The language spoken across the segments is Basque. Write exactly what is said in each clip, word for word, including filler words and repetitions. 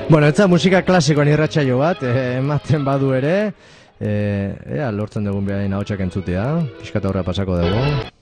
Bueno, etza musika klasikoan irratsaio bat, eh, ematen badu ere, eh, ea lortzen dugun behain ahotsak entzutea, pixkat aurra pasako dugu.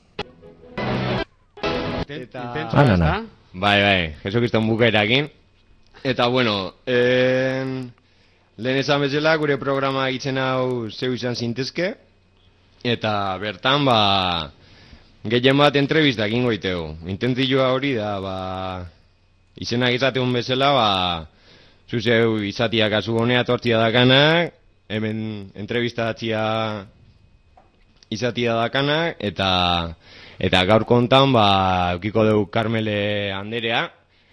Eta... Bai, bai, Jesukriston bukaerakin. Eta, bueno, en... lehen esan bezala, gure programa egiten hau zeu izan zintezke. Eta bertan, ba, gehien bat entrevistak ingo iteu. Intentzioa hori da, ba, izenak izateun bezala, ba, zuzeu izatia kasu honea tortia dakanak, hemen entrevistatzia izatia dakanak, eta eta gaur kontan, ba, eukiko dugu Karmele Anderea,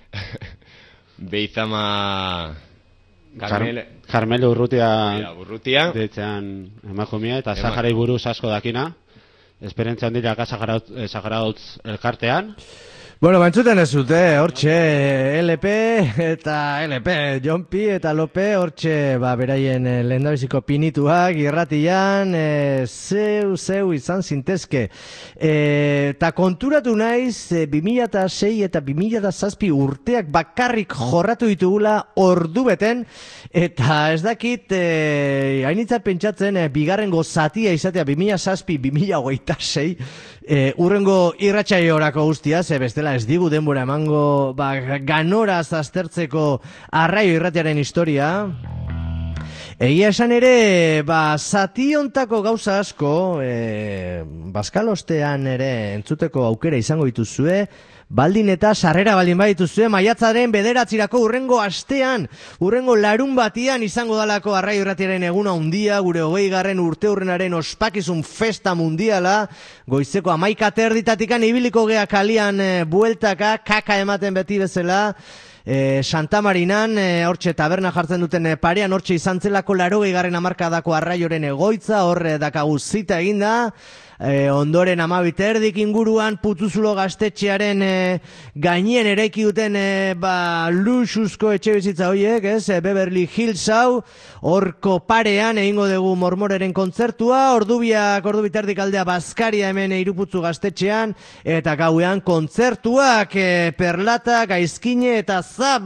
Beizama... Carmele... Carmele Urrutia... Ja, Urrutia. Deitzen emakumea, eta Saharai buruz asko dakina. Esperientzia handila Saharautz elkartean. Bueno, bantzuten ez dute, hortxe L P eta L P, Jonpi eta Lope, hortxe ba, beraien lehendabiziko pinituak, irratian, e, zeu, zeu izan zintezke. Eta konturatu naiz, e, bi mila sei eta bi mila zazpi urteak bakarrik jorratu ditugula ordu beten, eta ez dakit, e, hainitza pentsatzen, e, bigarrengo zatia izatea bi mila zazpi, bi mila hogeita sei, e, urrengo irratsaioorako guztia, ze bestela ez digu denbora emango ba, ganoraz aztertzeko Arraio Irratiaren historia. Egia esan ere, ba, zati hontako gauza asko, e, Bazkalostean ere entzuteko aukera izango dituzue, baldin eta sarrera baldin badituzue, maiatzaren bederatzirako urrengo astean, urrengo larun batian izango dalako Arraio Irratiaren eguna handia, gure hogei garren urte urrenaren ospakizun festa mundiala, goizeko hamaika terditatikan ibiliko gea kalian e, bueltaka, kaka ematen beti bezala, E, Santa Marinan, e, hortxe taberna jartzen duten e, parean, hortxe izan zelako larogei garren hamarkadako Arraioren egoitza, horre dakagu zita eginda, e, ondoren hamabi terdik inguruan, Putuzulo gaztetxearen e, gainien eraiki duten e, ba, luxuzko etxe bizitza horiek, ez, e, Beverly Hills hau, horko parean egingo dugu Mormoreren kontzertua, ordubiak, ordubi terdik aldea Bazkaria hemen Iruputzu gaztetxean, eta gauean kontzertuak, e, Perlata, Gaizkine eta Zap